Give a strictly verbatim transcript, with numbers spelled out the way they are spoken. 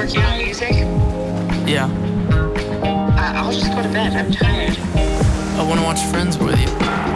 working on music? Yeah. I- I'll just go to bed. I'm tired. I want to watch Friends with you.